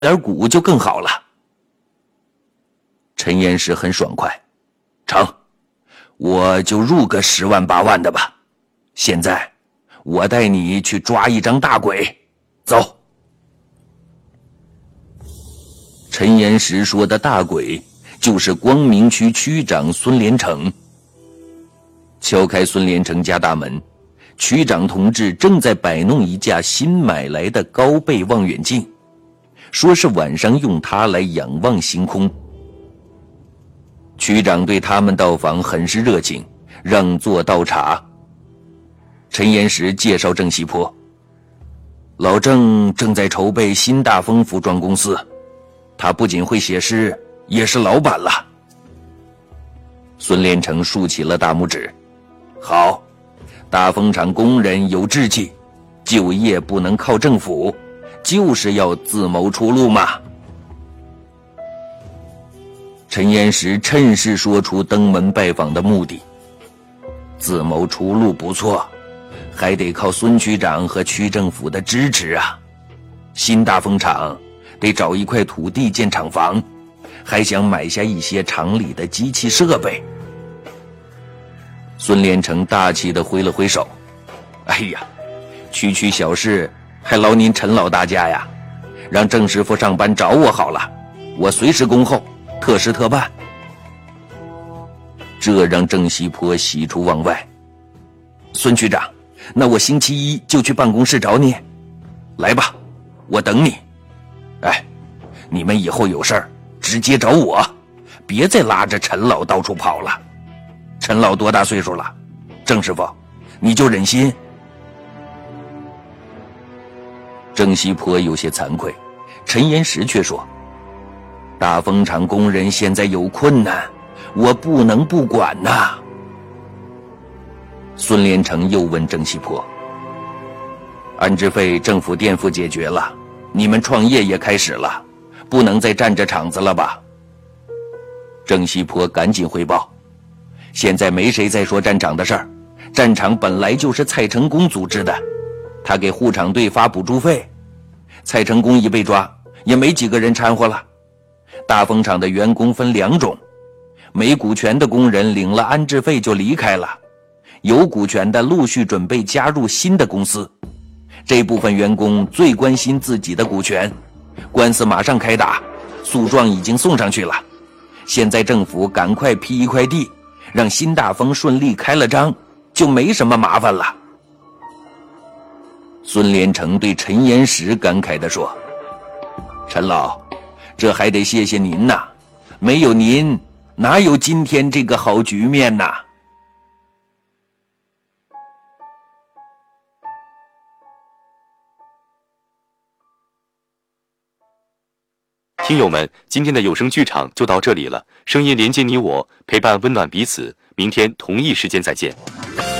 点股就更好了。陈岩石很爽快，成，我就入个10万8万的吧。现在我带你去抓一张大鬼，走。陈岩石说的大鬼就是光明区区长孙连成。敲开孙连成家大门，区长同志正在摆弄一架新买来的高倍望远镜，说是晚上用它来仰望星空。区长对他们到访很是热情，让座倒茶。陈岩石介绍郑西坡，老郑正在筹备新大丰服装公司，他不仅会写诗，也是老板了。孙连成竖起了大拇指，好，大丰厂工人有志气，就业不能靠政府，就是要自谋出路嘛。陈岩石趁势说出登门拜访的目的。自谋出路不错，还得靠孙区长和区政府的支持啊。新大丰厂得找一块土地建厂房，还想买下一些厂里的机器设备。孙连成大气地挥了挥手，哎呀，区区小事还劳您陈老大家呀，让郑师傅上班找我好了，我随时恭候，特事特办。这让郑西坡喜出望外。孙区长，那我星期一就去办公室找你。来吧，我等你。哎，你们以后有事儿直接找我，别再拉着陈老到处跑了。陈老多大岁数了？郑师傅，你就忍心？郑西坡有些惭愧，陈岩石却说，大丰厂工人现在有困难，我不能不管呐。孙连成又问郑西坡，安置费政府垫付解决了，你们创业也开始了，不能再占着厂子了吧？郑西坡赶紧汇报，现在没谁再说站厂的事儿，战场本来就是蔡成功组织的，他给护厂队发补助费，蔡成功一被抓，也没几个人掺和了。大丰厂的员工分2种，没股权的工人领了安置费就离开了，有股权的陆续准备加入新的公司。这部分员工最关心自己的股权，官司马上开打，诉状已经送上去了。现在政府赶快批一块地，让新大丰顺利开了张，就没什么麻烦了。孙连成对陈岩石感慨地说，陈老，这还得谢谢您呐，没有您哪有今天这个好局面呐。 听友们，今天的有声剧场就到这里了，声音连接你我，陪伴温暖彼此，明天同一时间再见。